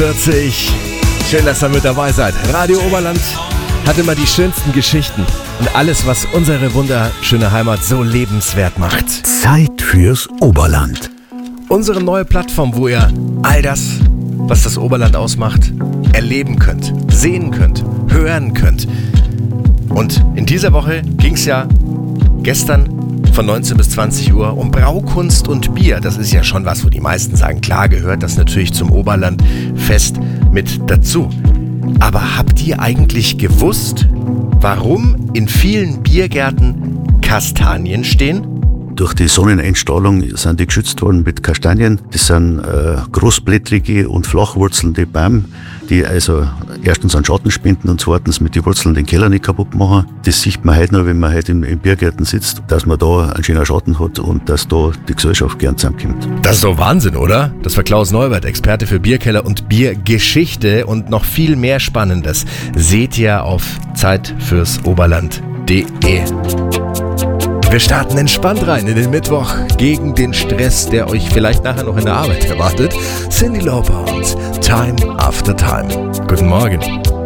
40. Schön, dass ihr mit dabei seid. Radio Oberland hat immer die schönsten Geschichten und alles, was unsere wunderschöne Heimat so lebenswert macht. Zeit fürs Oberland. Unsere neue Plattform, wo ihr all das, was das Oberland ausmacht, erleben könnt, sehen könnt, hören könnt. Und in dieser Woche ging es ja gestern von 19 bis 20 Uhr um Braukunst und Bier. Das ist ja schon was, wo die meisten sagen, klar gehört das natürlich zum Oberlandfest mit dazu. Aber habt ihr eigentlich gewusst, warum in vielen Biergärten Kastanien stehen? Durch die Sonneneinstrahlung sind die geschützt worden mit Kastanien. Das sind großblättrige und flachwurzelnde Bäume, die also erstens an Schatten spenden und zweitens mit den Wurzeln den Keller nicht kaputt machen. Das sieht man heute noch, wenn man heute im Biergarten sitzt, dass man da einen schönen Schatten hat und dass da die Gesellschaft gern zusammenkommt. Das ist doch Wahnsinn, oder? Das war Klaus Neubert, Experte für Bierkeller und Biergeschichte, und noch viel mehr Spannendes seht ihr auf zeitfürsoberland.de. Wir starten entspannt rein in den Mittwoch gegen den Stress, der euch vielleicht nachher noch in der Arbeit erwartet. Cyndi Lauper und Time After Time. Guten Morgen.